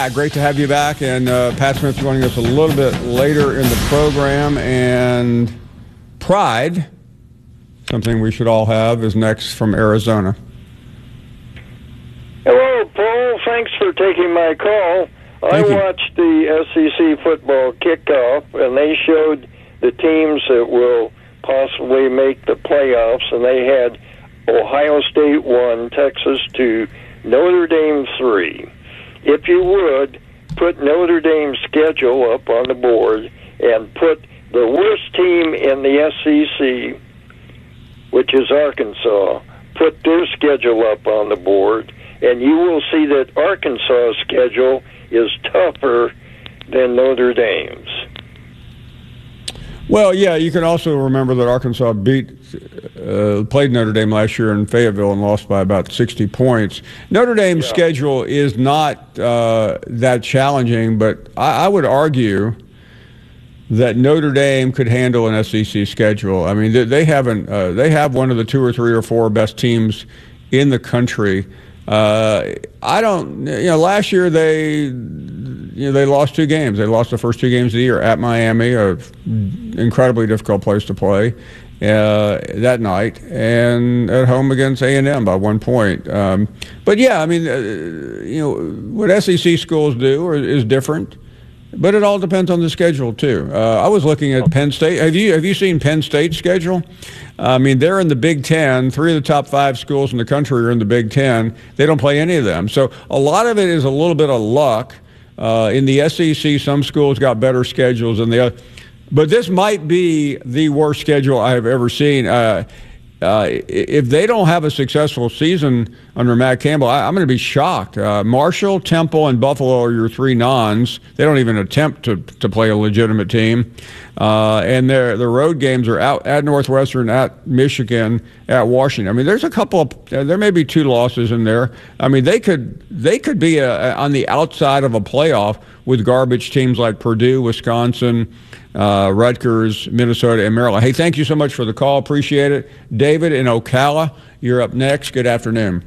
Great to have you back, and Pat Smith joining us a little bit later in the program. And Pride, something we should all have, is next from Arizona. Hello, Paul. Thanks for taking my call. I watched the SEC football kickoff, and they showed the teams that will possibly make the playoffs, and they had Ohio State 1, Texas 2, Notre Dame 3. If you would, put Notre Dame's schedule up on the board and put the worst team in the SEC, which is Arkansas, put their schedule up on the board, and you will see that Arkansas' schedule is tougher than Notre Dame's. Well, yeah, you can also remember that Arkansas played Notre Dame last year in Fayetteville and lost by about 60 points. Notre Dame's schedule is not that challenging, but I would argue that Notre Dame could handle an SEC schedule. I mean, they have one of the 2 or 3 or 4 best teams in the country. Last year they lost 2 games. They lost the first 2 games of the year at Miami, an incredibly difficult place to play that night, and at home against A&M by 1 point. But yeah, I mean, what SEC schools do is different, but it all depends on the schedule too. I was looking at Penn State. Have you seen Penn State's schedule? I mean, they're in the Big Ten. 3 of the top 5 schools in the country are in the Big Ten. They don't play any of them. So a lot of it is a little bit of luck. In the SEC, some schools got better schedules than the other. But this might be the worst schedule I have ever seen. If they don't have a successful season under Matt Campbell, I'm going to be shocked. Marshall, Temple, and Buffalo are your 3 nons. They don't even attempt to play a legitimate team. And their road games are out at Northwestern, at Michigan, at Washington. I mean, there's a couple of, there may be 2 losses in there. I mean, they could be on the outside of a playoff with garbage teams like Purdue, Wisconsin, Rutgers, Minnesota, and Maryland. Hey, thank you so much for the call. Appreciate it. David in Ocala, you're up next. Good afternoon.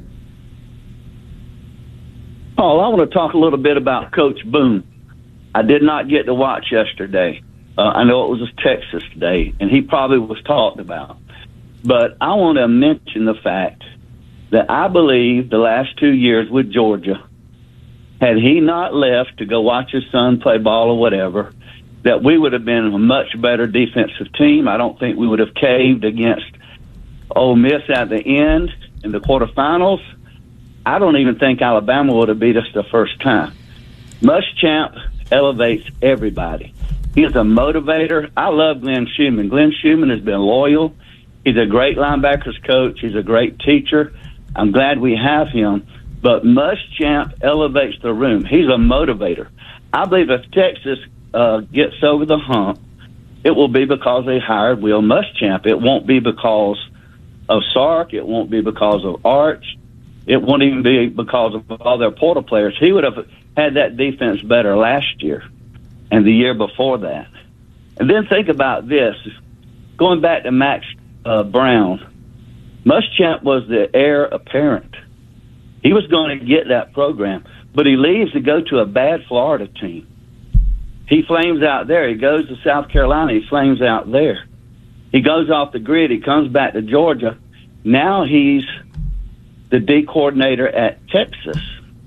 Paul, I want to talk a little bit about Coach Boone. I did not get to watch yesterday. I know it was a Texas day, and he probably was talked about. But I want to mention the fact that I believe the last 2 years with Georgia, had he not left to go watch his son play ball or whatever, that we would have been a much better defensive team. I don't think we would have caved against Ole Miss at the end in the quarterfinals. I don't even think Alabama would have beat us the first time. Muschamp elevates everybody. He's a motivator. I love Glenn Schumann. Glenn Schumann has been loyal. He's a great linebackers coach. He's a great teacher. I'm glad we have him. But Muschamp elevates the room. He's a motivator. I believe if Texas gets over the hump, it will be because they hired Will Muschamp. It won't be because of Sark. It won't be because of Arch. It won't even be because of all their portal players. He would have had that defense better last year and the year before that. And then think about this. Going back to Max Brown, Muschamp was the heir apparent. He was going to get that program, but he leaves to go to a bad Florida team. He flames out there. He goes to South Carolina. He flames out there. He goes off the grid. He comes back to Georgia. Now he's the D coordinator at Texas.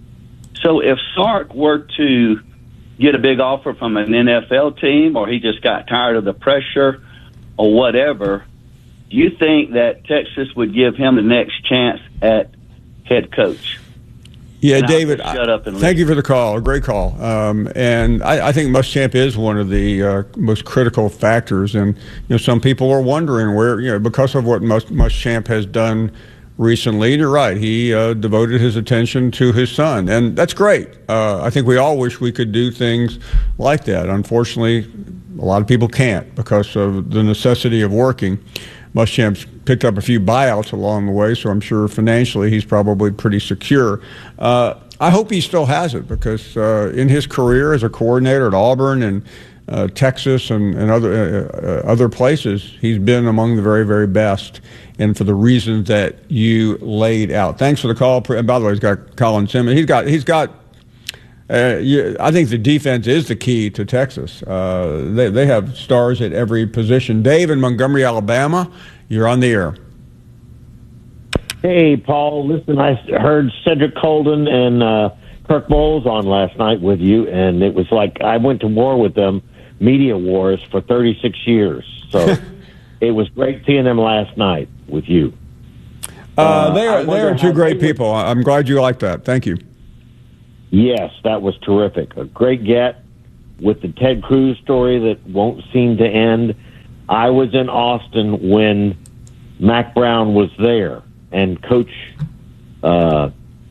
So if Sark were to get a big offer from an NFL team, or he just got tired of the pressure or whatever, do you think that Texas would give him the next chance at head coach? Yeah, David, thank you for the call. A great call. And I think Muschamp is one of the most critical factors. And, some people are wondering where, because of what Muschamp has done recently, you're right, he devoted his attention to his son. And that's great. I think we all wish we could do things like that. Unfortunately, a lot of people can't because of the necessity of working. Muschamp's picked up a few buyouts along the way, so I'm sure financially he's probably pretty secure. I hope he still has it because in his career as a coordinator at Auburn and Texas and other places, he's been among the very, very best, and for the reasons that you laid out. Thanks for the call. And by the way, he's got Colin Simmons. He's got I think the defense is the key to Texas. They have stars at every position. Dave in Montgomery, Alabama, you're on the air. Hey, Paul. Listen, I heard Cedric Colden and Kirk Bowles on last night with you, and it was like I went to war with them, media wars, for 36 years. So it was great seeing them last night with you. They are two great people. I'm glad you like that. Thank you. Yes, that was terrific. A great get with the Ted Cruz story that won't seem to end. I was in Austin when Mac Brown was there, and Coach Will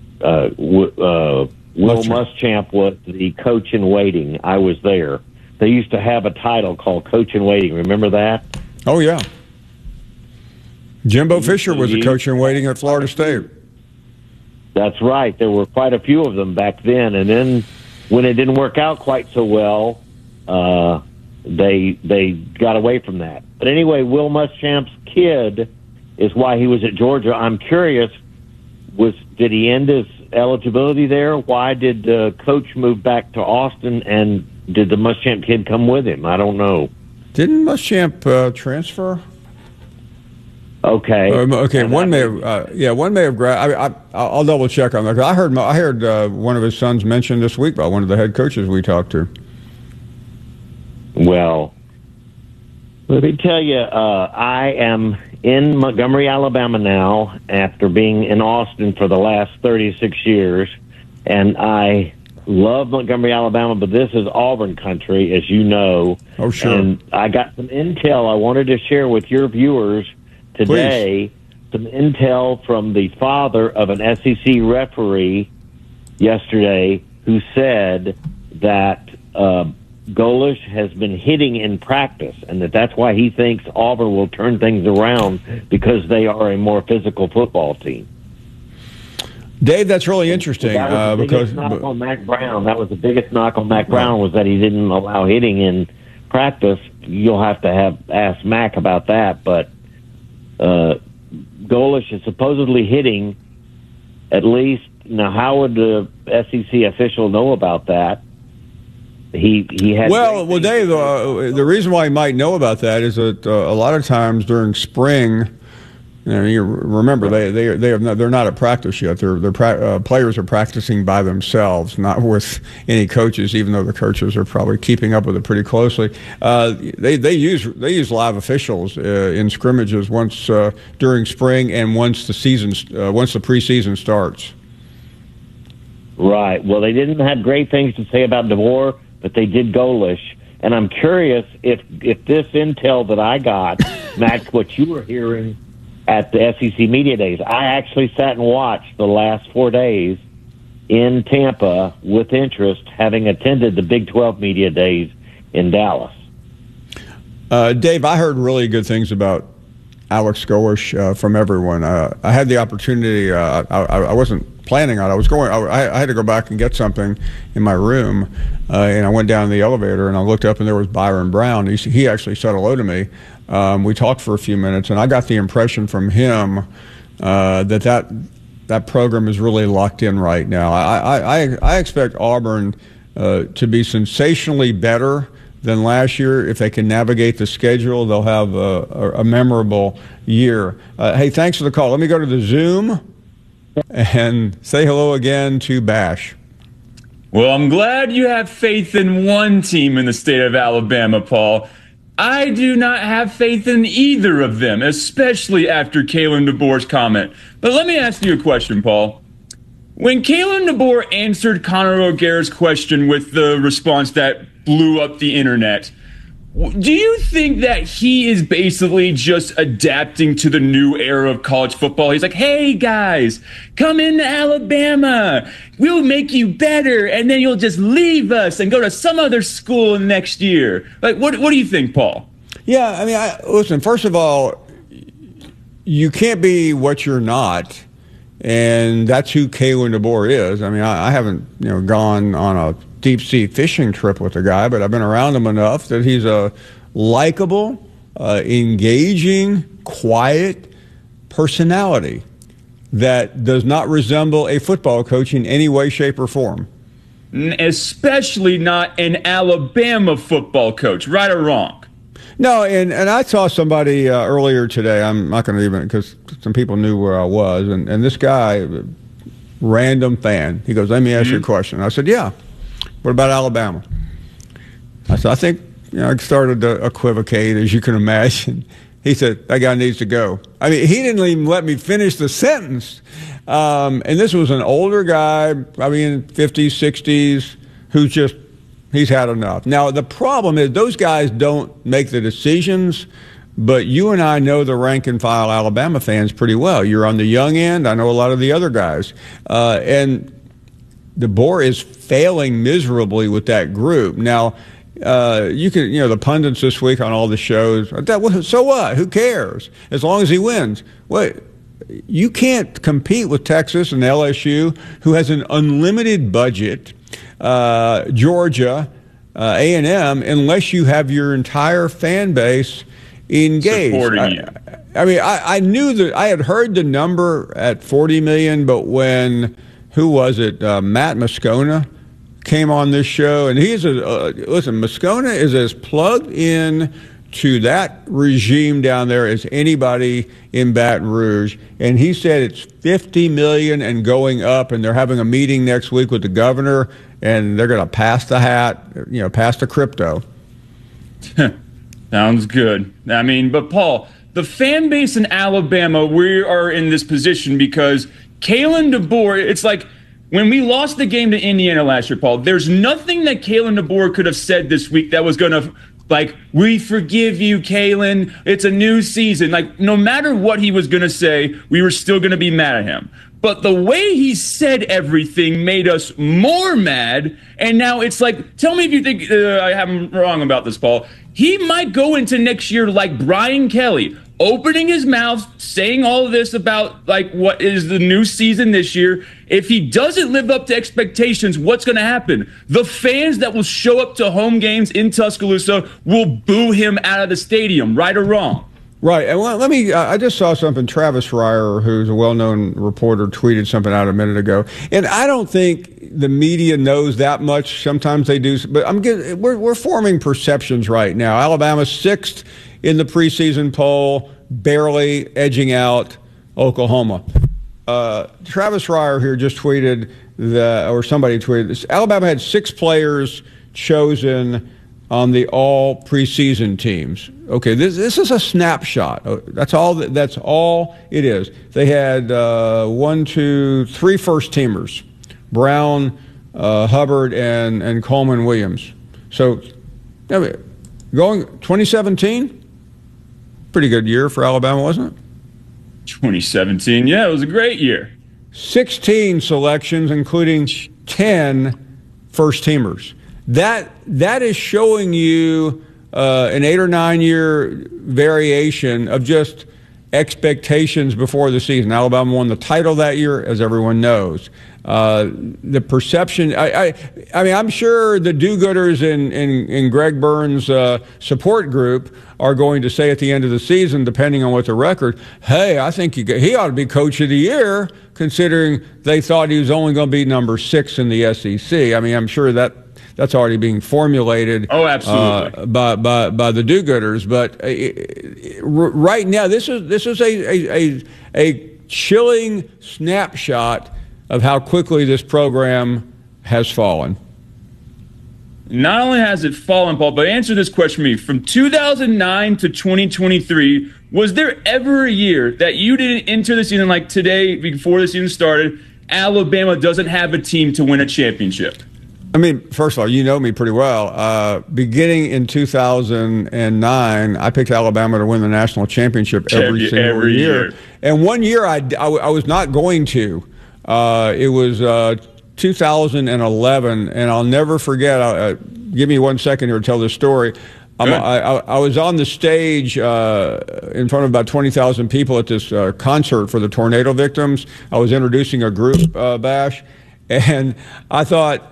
Muschamp was the coach in waiting. I was there. They used to have a title called Coach in Waiting. Remember that? Oh, yeah. Jimbo Fisher was the coach in waiting at Florida State. That's right. There were quite a few of them back then. And then when it didn't work out quite so well, they got away from that. But anyway, Will Muschamp's kid is why he was at Georgia. I'm curious, did he end his eligibility there? Why did Coach move back to Austin, and did the Muschamp kid come with him? I don't know. Didn't Muschamp transfer? Okay. Okay. One may have grabbed. I'll double check on that. I heard one of his sons mentioned this week by one of the head coaches we talked to. Well, let me tell you, I am in Montgomery, Alabama now after being in Austin for the last 36 years, and I love Montgomery, Alabama, but this is Auburn country, as you know. Oh, sure. And I got some intel I wanted to share with your viewers today. Please. Some intel from the father of an SEC referee yesterday who said that Golish has been hitting in practice, and that's why he thinks Auburn will turn things around because they are a more physical football team. Dave, that's really interesting. That was the biggest knock on Mac Brown. That was the biggest knock on Mac Brown, was that he didn't allow hitting in practice. You'll have to ask Mac about that, but Golish is supposedly hitting at least. Now, how would the SEC official know about that? He had. Well, Dave. The reason why he might know about that is that a lot of times during spring, you remember they're not at practice yet. Players are practicing by themselves, not with any coaches. Even though the coaches are probably keeping up with it pretty closely. They use live officials in scrimmages once during spring and once the preseason starts. Right. Well, they didn't have great things to say about DeVore, but they did Golish. And I'm curious if this intel that I got matched what you were hearing at the SEC Media Days. I actually sat and watched the last 4 days in Tampa with interest, having attended the Big 12 Media Days in Dallas. Dave, I heard really good things about Alex Golish from everyone. I had the opportunity. I wasn't planning on it. I had to go back and get something in my room, and I went down the elevator and I looked up and there was Byron Brown. He actually said hello to me. We talked for a few minutes, and I got the impression from him that program is really locked in right now. I expect Auburn to be sensationally better than last year. If they can navigate the schedule, they'll have a memorable year. Hey, thanks for the call. Let me go to the Zoom and say hello again to Bash. Well, I'm glad you have faith in one team in the state of Alabama, Paul. I do not have faith in either of them, especially after Kalen DeBoer's comment. But let me ask you a question, Paul. When Kalen DeBoer answered Conor O'Gara's question with the response that blew up the internet, do you think that he is basically just adapting to the new era of college football? He's like, hey, guys, come into Alabama. We'll make you better, and then you'll just leave us and go to some other school next year. Like, what do you think, Paul? Yeah, I mean, listen, first of all, you can't be what you're not, and that's who Kalen DeBoer is. I mean, I haven't gone on a deep-sea fishing trip with the guy, but I've been around him enough that he's a likable, engaging, quiet personality that does not resemble a football coach in any way, shape, or form. especially not an Alabama football coach, right or wrong. No, and I saw somebody earlier today. I'm not going to even, because some people knew where I was, and this guy, random fan, he goes, let me ask you a question. I said, yeah, what about Alabama? I said, I think, I started to equivocate, as you can imagine. He said, that guy needs to go. I mean, he didn't even let me finish the sentence. And this was an older guy, probably in 50s, 60s, who's just, he's had enough. Now, the problem is those guys don't make the decisions, but you and I know the rank and file Alabama fans pretty well. You're on the young end. I know a lot of the other guys. And DeBoer is failing miserably with that group. Now, you can, the pundits this week on all the shows, so what? Who cares? As long as he wins. Wait, you can't compete with Texas and LSU, who has an unlimited budget, Georgia, A&M, unless you have your entire fan base engaged. Supporting you. I mean, I knew that I had heard the number at $40 million, but when, who was it, Matt Moscona came on this show, and he's listen, Moscona is as plugged in to that regime down there as anybody in Baton Rouge, and he said it's $50 million and going up, and they're having a meeting next week with the governor, and they're going to pass the hat, pass the crypto. Sounds good. I mean, but Paul, the fan base in Alabama, we are in this position because Kalen DeBoer, it's like when we lost the game to Indiana last year, Paul, there's nothing that Kalen DeBoer could have said this week that was going to, we forgive you, Kalen. It's a new season. No matter what he was going to say, we were still going to be mad at him. But the way he said everything made us more mad. And now it's tell me if you think I am wrong about this, Paul. He might go into next year like Brian Kelly, opening his mouth, saying all of this about what is the new season this year. If he doesn't live up to expectations, what's going to happen? The fans that will show up to home games in Tuscaloosa will boo him out of the stadium, right or wrong. Right. And let me, I just saw something. Travis Reier, who's a well-known reporter, tweeted something out a minute ago. And I don't think the media knows that much. Sometimes they do. But we're forming perceptions right now. Alabama's 6th in the preseason poll, barely edging out Oklahoma. Travis Reier here just tweeted or somebody tweeted this. Alabama had 6 players chosen on the all preseason teams. Okay, this is a snapshot. That's all it is. They had 1, 2, 3 first teamers: Brown, Hubbard, and Coleman Williams. So, going 2017, pretty good year for Alabama, wasn't it? 2017, yeah, it was a great year. 16 selections, including 10 first teamers. That is showing you an 8 or 9 year variation of just expectations before the season. Alabama won the title that year, as everyone knows. The perception, I mean, I'm sure the do-gooders in Greg Burns' support group are going to say at the end of the season, depending on what the record, hey, I think he ought to be coach of the year, considering they thought he was only going to be number 6 in the SEC. I mean, I'm sure that's already being formulated. Oh, absolutely. By the do-gooders. But right now, this is a chilling snapshot of how quickly this program has fallen. Not only has it fallen, Paul, but answer this question for me. From 2009 to 2023, was there ever a year that you didn't enter the season like today, before the season started, Alabama doesn't have a team to win a championship? I mean, first of all, you know me pretty well. Beginning in 2009, I picked Alabama to win the national championship every single year. And one year I was not going to. It was 2011, and I'll never forget. Give me 1 second here to tell this story. I was on the stage in front of about 20,000 people at this concert for the tornado victims. I was introducing a group bash, and I thought,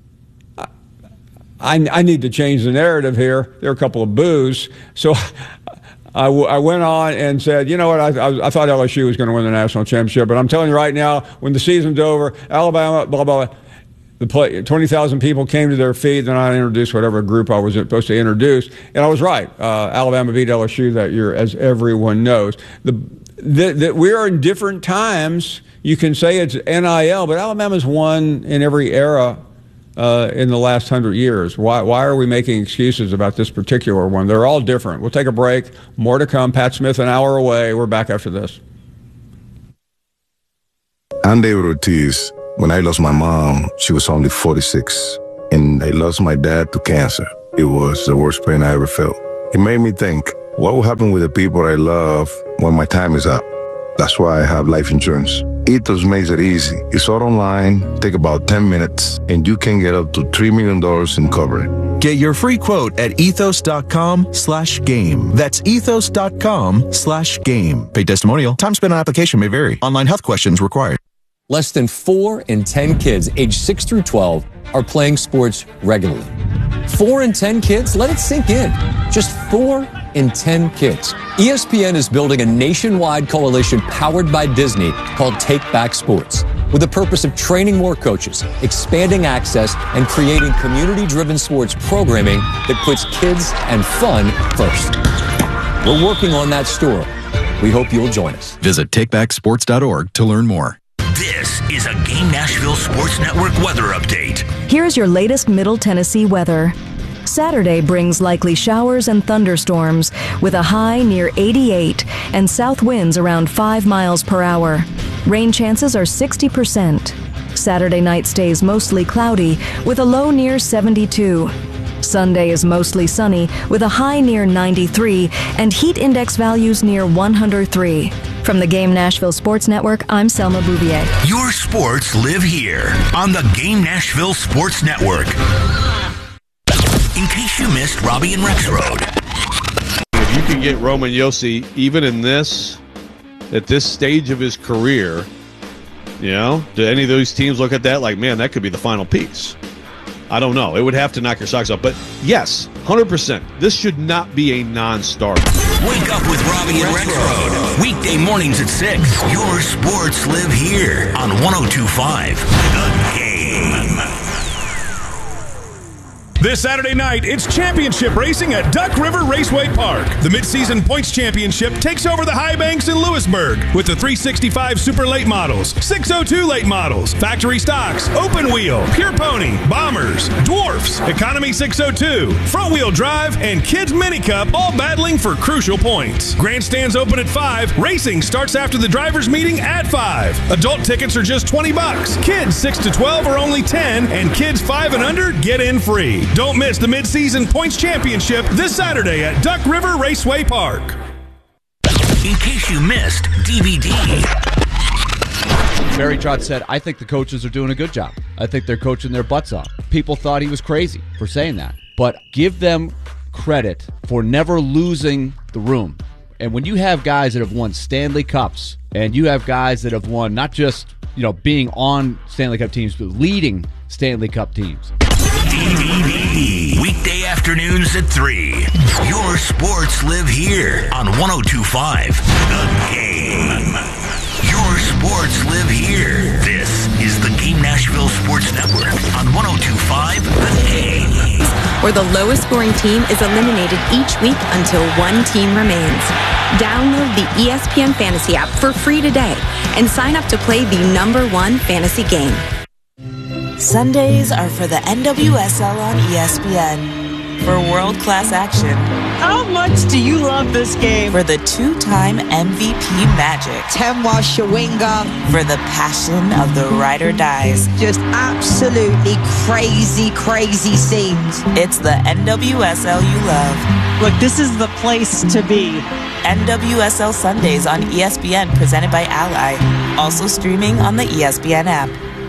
I need to change the narrative here. There are a couple of boos. So I went on and said, you know what, I thought LSU was going to win the national championship, but I'm telling you right now, when the season's over, Alabama, blah, blah, blah. The 20,000 people came to their feet. Then I introduced whatever group I was supposed to introduce, and I was right. Alabama beat LSU that year, as everyone knows. That we are in different times. You can say it's NIL, but Alabama's won in every era in the last 100 years. Why are we making excuses about this particular one? They're all different. We'll take a break. More to come. Pat Smith, an hour away. We're back after this. I'm David Ortiz. When I lost my mom, she was only 46. And I lost my dad to cancer. It was the worst pain I ever felt. It made me think, what will happen with the people I love when my time is up? That's why I have life insurance. Ethos makes it easy. It's all online, take about 10 minutes, and you can get up to $3 million in coverage. Get your free quote at ethos.com/game. That's ethos.com/game. Paid testimonial. Time spent on application may vary. Online health questions required. Less than 4 in 10 kids aged 6 through 12 are playing sports regularly. 4 in 10 kids? Let it sink in. Just 4 in 10 kids. ESPN is building a nationwide coalition powered by Disney called Take Back Sports, with the purpose of training more coaches, expanding access, and creating community-driven sports programming that puts kids and fun first. We're working on that story. We hope you'll join us. Visit takebacksports.org to learn more. This is a Game Nashville Sports Network weather update. Here's your latest Middle Tennessee weather. Saturday brings likely showers and thunderstorms with a high near 88 and south winds around 5 miles per hour. Rain chances are 60%. Saturday night stays mostly cloudy with a low near 72. Sunday is mostly sunny with a high near 93 and heat index values near 103. From the Game Nashville Sports Network, I'm Selma Bouvier. Your sports live here on the Game Nashville Sports Network. In case you missed Robbie and Rexroad. If you can get Roman Josi, even in this, at this stage of his career, you know, do any of those teams look at that like, man, that could be the final piece? I don't know. It would have to knock your socks off. But yes, 100%. This should not be a non-starter. Wake up with Robbie and Rexroad. Weekday mornings at 6. Your sports live here on 102.5 The Game. This Saturday night, it's championship racing at Duck River Raceway Park. The midseason points championship takes over the high banks in Lewisburg with the 365 Super Late Models, 602 Late Models, Factory Stocks, Open Wheel, Pure Pony, Bombers, Dwarfs, Economy 602, Front Wheel Drive, and Kids Mini Cup all battling for crucial points. Grandstands open at 5. Racing starts after the drivers' meeting at 5. Adult tickets are just $20. Kids 6 to 12 are only 10, and kids 5 and under get in free. Don't miss the midseason points championship this Saturday at Duck River Raceway Park. In case you missed DVD. Barry Trotz said, I think the coaches are doing a good job. I think they're coaching their butts off. People thought he was crazy for saying that. But give them credit for never losing the room. And when you have guys that have won Stanley Cups, and you have guys that have won not just, you know, being on Stanley Cup teams, but leading Stanley Cup teams. DVD. Weekday afternoons at 3. Your sports live here on 102.5 The Game. Your sports live here. This is the Game Nashville Sports Network on 102.5 The Game. Where the lowest scoring team is eliminated each week until one team remains. Download the ESPN Fantasy app for free today and sign up to play the #1 fantasy game. Sundays are for the NWSL on ESPN. For world-class action. How much do you love this game? For the 2-time MVP magic. Temwa Shawinga. For the passion of the ride or dies. Just absolutely crazy, crazy scenes. It's the NWSL you love. Look, this is the place to be. NWSL Sundays on ESPN, presented by Ally. Also streaming on the ESPN app.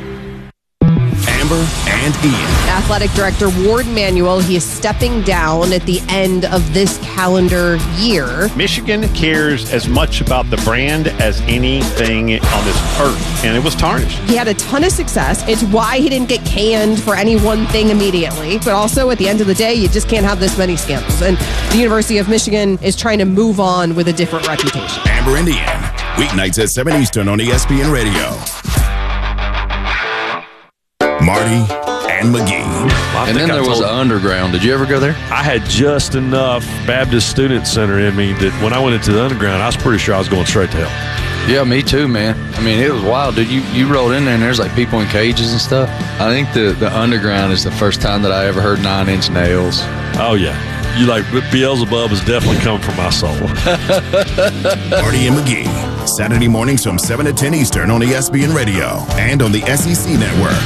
Amber and Ian. Athletic Director Ward Manuel, he is stepping down at the end of this calendar year. Michigan cares as much about the brand as anything on this earth, and it was tarnished. He had a ton of success. It's why he didn't get canned for any one thing immediately. But also, at the end of the day, you just can't have this many scandals. And the University of Michigan is trying to move on with a different reputation. Amber and Ian, weeknights at 7 Eastern on ESPN Radio. Marty and McGee. And then there was an underground. Did you ever go there? I had just enough Baptist Student Center in me that when I went into the underground, I was pretty sure I was going straight to hell. Yeah, me too, man. I mean, it was wild, dude. You rolled in there and there's like people in cages and stuff. I think the underground is the first time that I ever heard 9 Inch Nails. Oh, yeah. You like Beelzebub is definitely coming from my soul. Marty and McGee, Saturday mornings from 7 to 10 Eastern on ESPN Radio and on the SEC Network.